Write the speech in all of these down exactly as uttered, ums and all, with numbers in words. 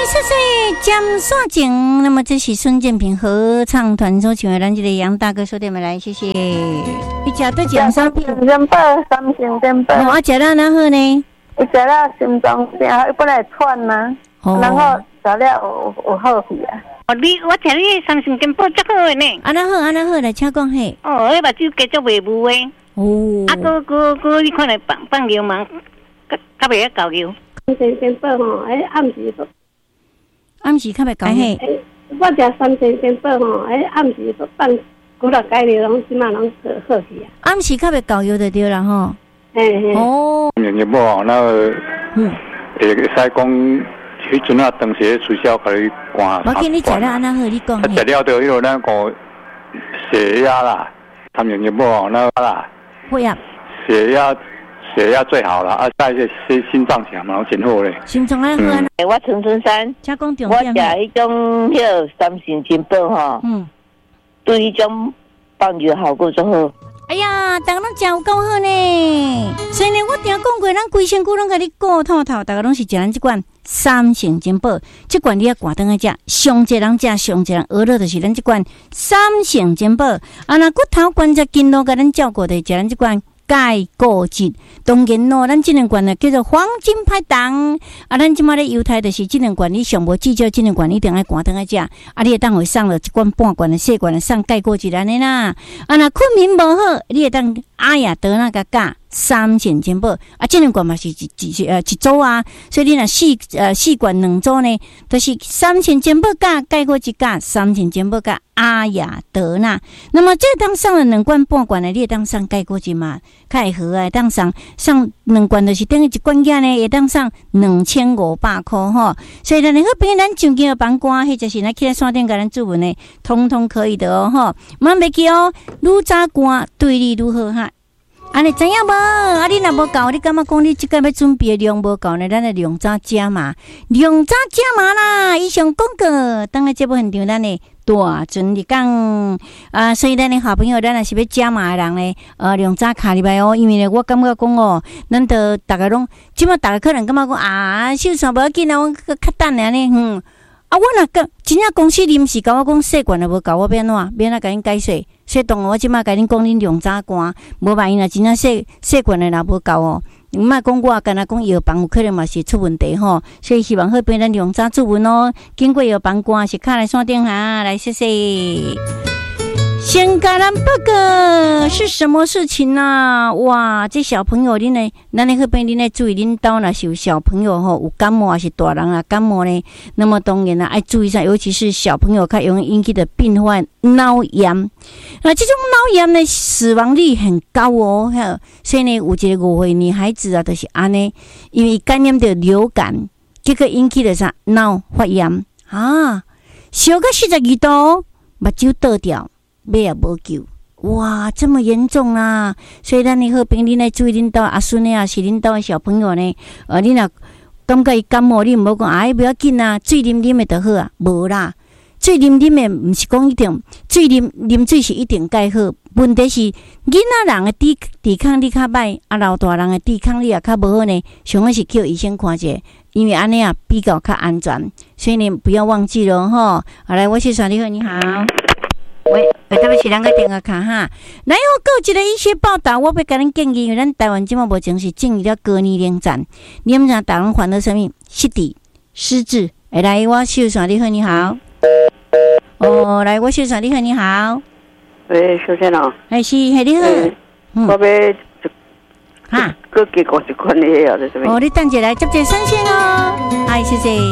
谢谢江刷景，那么这是孙建平合唱团所请的咱这个杨大哥说点来，谢谢。你吃对江刷饼， 三宝三星煎饼。 哦，啊，吃了哪好呢？ 伊食了心脏病，伊本来喘嘛，哦、然后食了有有好去啊。 哦，你我听你三星煎饼足好的呢。 啊，那好，啊，那好，来请讲嘿。 哦，迄目睭继续袂糊的。哦。啊，哥哥哥，你看来放放牛嘛，较较袂晓搞牛。 三星煎饼吼，迄暗时都。 暗时较袂搞嘿。 我食三星煎饼吼，迄暗时都放几落改了，拢即马拢好好去啊。 暗时较袂搞油就对啦吼。 嘿嘿。 哦。 年年无那个，嗯，会使讲，迄阵啊，当时学校甲你关。 我见你食了安那好，你讲。 食了就迄落咱讲血压啦，他们年无那个啦。 会啊。 血压。血压最好了啊，再一些心脏强嘛，真好嘞。 心脏还好啊。 嗯、我陈春山， 加工重点。我食迄种迄三星煎饼吼，嗯，对迄种放尿效果最好。 哎呀，大家拢食有够好呢。所以呢，我听讲过，咱规身躯拢甲你顾透透，大家拢是食咱这款三星煎饼。这款你要挂灯去食，上济人食，上济人饿了就是咱这款三星煎饼。啊，那骨头关节筋络甲咱照顾的，食咱这款。钙固质，当然咯，咱这两罐呢叫做黄金拍档。啊，咱即马咧犹太就是这两罐，你上无至少这两罐一定爱关灯来食。啊，你会当会送了一罐半罐的细罐的送钙固质安尼啦。啊，若困眠无好，你会当阿雅得那个加三星煎饼。啊，这两罐嘛是一一呃一组啊，所以你若四呃四罐两组呢，都、就是三星煎饼加钙固质加三星煎饼加阿雅得那。那么这当送了两罐半罐的，你会当送钙固质嘛？较会好啊，当上上两罐就是等于一罐价呢，会当上两千五百块吼。所以咱好朋友，咱上京的房官，或者是咱起来山顶甲咱注文呢，通通可以的哦吼。莫袂记哦，愈早官对你愈好哈。安尼知影无？啊，你若无够，你感觉讲你即个要准备的量无够呢？咱来量早加码，量早加码啦！以上广告，当个节目现场咱呢。大阵日讲啊，所以咱的好朋友，咱若是要加码的人呢，呃，量早卡入来哦。因为呢，我感觉讲哦，咱都大家拢，即马大家可能感觉讲啊，手上无要紧啊，我较等下呢，嗯，啊，我若个真正公司临时甲我讲细罐都无够，我变怎？变怎甲恁解释？所以当我即马甲恁讲，恁量早关，无万一若真正细细罐的若无够哦。唔莫讲我，干那讲药房有可能嘛是出问题吼，所以希望好变咱量早注文哦。经过药房关是卡来山顶哈，来谢谢。先甲咱报告是什么事情啊？哇，这小朋友恁呢，咱咧好变恁咧注意，恁兜若是有小朋友吼有感冒还是大人啊感冒呢？那么当然啦，爱注意一下，尤其是小朋友较容易引起的病患脑炎。那这种脑炎呢，死亡率很高哦。所以呢，有一个五岁女孩子啊，就是安尼，因为感染着流感，结果引起了啥脑发炎啊，烧到四十二度，目睭倒掉。尾也无救，哇，这么严重啊！所以咱你好朋友，恁来注意恁兜阿孙的啊，是恁兜的小朋友呢。呃，你若感觉伊感冒，你毋好讲，哎，不要紧啊，水啉啉的就好啊，无啦，水啉啉的毋是讲一定，水啉啉水是一定介好。问题是囡仔人的抵抵抗力较歹，啊，老大人的抵抗力也较无好呢。上好是叫医生看者，因为安尼啊比较较安全。所以你不要忘记了吼。好来，我是小丽鹤，你好。喂，对不起，两个电话卡哈。然后还有一个医学报道，我要甲恁建议，因为咱台湾即马目前是进入了高年龄站，你们知大人患了什么？失智、失智。哎，来，我秀山你好，你好。哦，来，我秀山你好，你好。 喂，小姐喏。 哎，是，係你好。 嗯。我要哈，佮加過一款嘢啊，在这边。 哦，你等下来接接上线哦。哎，谢谢。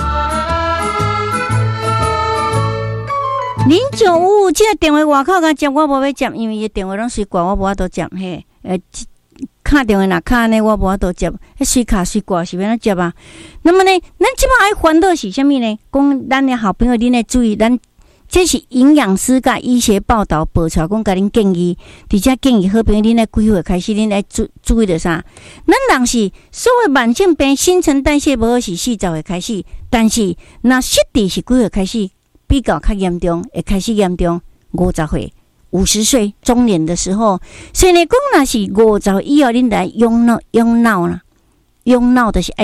零九五五，这个电话外口甲接，我无要接，因为伊电话拢随挂，我无法度接嘿。诶，卡电话若卡呢，我无法度接，迄随卡随挂是要怎接啊？那么呢，咱即摆爱烦恼是啥物呢？讲咱的好朋友，恁来注意，咱这是营养师甲医学报道报出来，讲甲恁建议，伫遮建议好朋友，恁来几岁开始，恁来注注意着啥？咱人是所谓慢性病，新陈代谢无好是四十岁开始，但是若失智是几岁开始？比较较严重，会开始严重五十岁、五十岁中年的时候，所以呢，讲若是五十以后，恁来用脑、用脑啦，用脑就是爱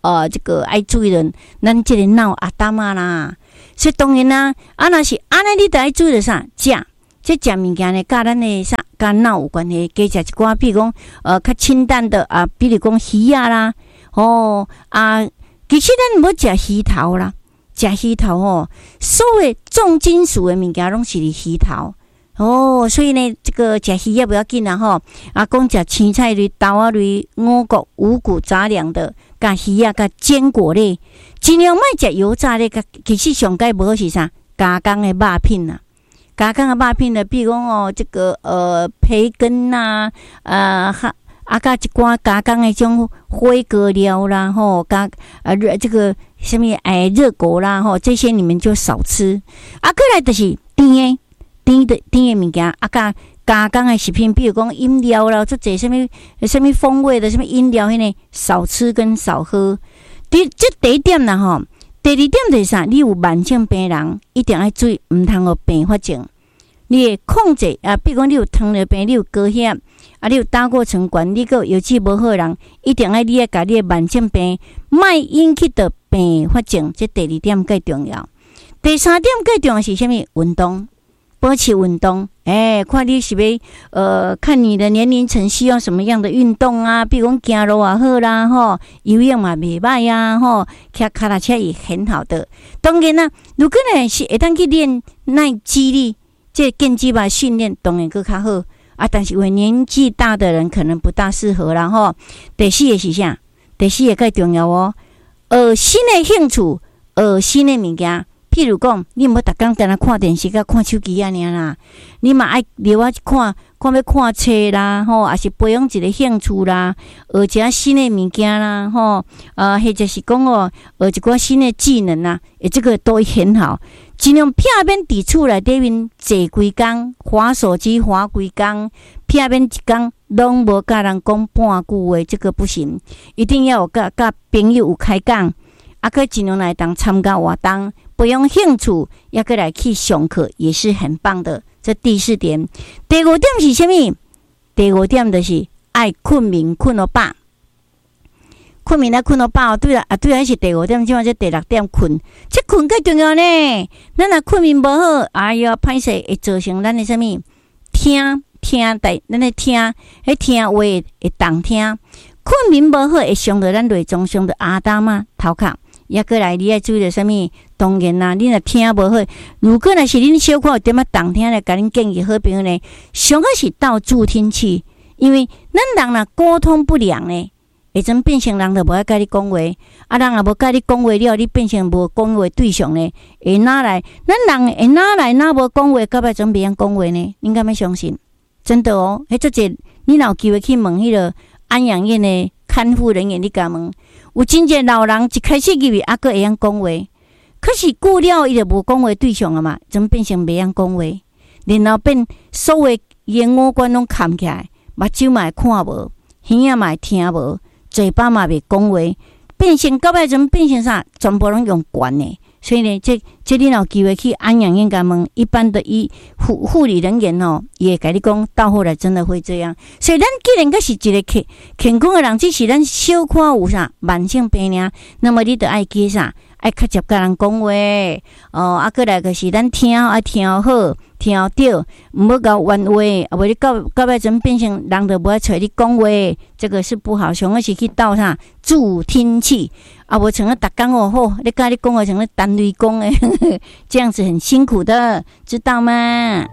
呃这个爱注意的，咱这个脑阿达嘛啦。所以当然啦，啊若是安尼，你得爱注意的啥？食，这食物件呢，甲咱的啥，甲脑有关系。加食一寡，比如讲，呃，较清淡的啊，比如讲鱼啊啦，哦啊，其实咱无食鱼头啦，食鱼头吼，所谓重金属的物件拢是伫鱼头。哦，所以呢，这个食鱼也不要紧啦吼。啊，讲食青菜类、豆仔类、五谷、五谷杂粮的，甲鱼啊，甲坚果类。尽量莫食油炸咧，其实上该无是啥？加工的肉品呐，加工的肉品呢，比如讲哦，这个呃培根呐，呃哈啊，甲一寡加工的种灰格料啦，吼，加啊热这个什么哎热狗啦，吼，这些你们就少吃。啊，过来就是甜的甜的甜的物件，啊，甲加工的食品，比如讲饮料啦，做这什么什么风味的什么饮料，迄呢少吃跟少喝。第这第一点啦吼，第二点就是啥？你有慢性病人一定要注意，唔通有并发症。你会控制啊，比如讲你有糖尿病，你有高血压，啊，你有胆固醇高，你个油脂无好的人，一定要你要甲你的慢性病，莫引起的并发症。这第二点最重要。第三点最重要是啥物？运动。保持运动，哎、欸，看你是要呃，看你的年龄层需要什么样的运动啊？比如讲走路也好啦，吼，游泳嘛袂歹呀，吼，骑脚踏车也很好的。当然啦，如果呢是会当去练耐肌力，这健肌吧训练当然更较好啊。但是因为年纪大的人可能不大适合啦，吼。第四个是啥？第四个最重要哦，学新的兴趣，学新的物件。譬如讲，你毋好逐工在那看电视甲看手机啊，尔啦。你嘛爱留啊看，看要看册啦，吼，也是培养一个兴趣啦，学一下新的物件啦，吼，呃，或者是讲哦，学一寡新的技能啦，诶，这个都很好。尽量片面伫厝内底面坐规工，滑手机滑规工，片面一工拢无甲人讲半句话，这个不行，一定要有甲甲朋友有开讲，啊，佮尽量来当参加活动。培养兴趣，也过来去上课，也是很棒的。这第四点，第五点是什么？第五点就是爱困眠，困到饱。困眠来困到饱，对啦，啊对啦，是第五点，即嘛这第六点困，这困最重要呢。咱若困眠无好，哎呀，歹势会造成咱的什么？听听在咱的听，迄听话会动听。困眠无好会伤到咱内脏，伤到阿dam啊头壳。也过来，你要注意到什么？当然啦，你若听无好，如果若是恁小可有点仔动听咧，甲恁建议好朋友呢，上个是倒助听器，因为咱人若沟通不良呢，会真变成人就无爱甲你讲话，啊，人也无甲你讲话了，你变成无讲话对象呢，会哪来？咱人会哪来哪无讲话，到尾准别人讲话呢？恁敢要相信？真的哦，迄做者，你若有机会去问迄个安养院的看护人员，你甲问。有真侪老人一开始入去，还佫会晓讲话，可是久了伊就无讲话对象了嘛，怎变成袂晓讲话？然后变所有伊五官拢砍起来，目睭嘛会看无，耳仔嘛会听无，嘴巴嘛袂讲话，变成到尾怎变成啥？全部拢用管的。所以呢，这这你有机会去安养院甲问，一般的医护护理人员哦，也会甲你讲，到后来真的会这样。所以咱既然个是一个健健康的人，只是咱小可有啥慢性病尔，那么你得爱记啥？爱较接甲人讲话哦，啊，过来个是咱听爱听好，听对，毋好甲冤话，啊，无你到到尾阵变成人就无爱找你讲话，这个是不好。上个是去斗啥助听器，啊，无像个逐工哦好，你甲你讲话像个单雷讲诶，这样子很辛苦的，知道吗？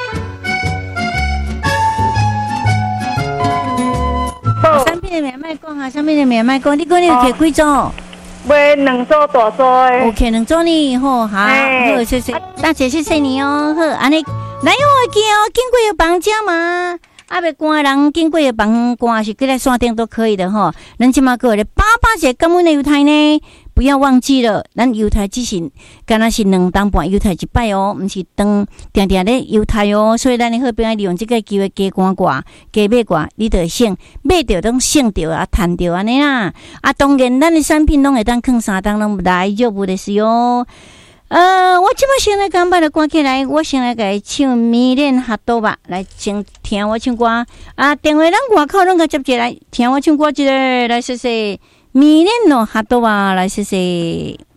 上面的免卖讲啊，上面的免卖讲，你讲你有摕几组？ 买两组大组诶 ，OK， 两组呢，好，好，好，谢谢，大姐，谢谢你哦，好，安尼，来我会记哦，经过有房家嘛，啊，袂关人经过有房关是过来山顶都可以的吼，咱即马个咧八八节感恩的犹太呢，不要忘记了，咱犹太只是敢若是两当半犹太一摆哦，毋是当定定咧犹太哦，所以咱好边利用这个机会加赶挂，加买挂，你得省买着拢省着啊，赚着安尼啦。啊，当然咱的产品拢会当放三当拢来就不的是哟。呃，我即摆先来刚把它关起来，我先来甲伊唱迷恋哈多吧，来先听我唱歌啊。电话咱外口拢甲接起来，听我唱歌一个来，谢谢。 米莲诺哈多瓦来谢谢。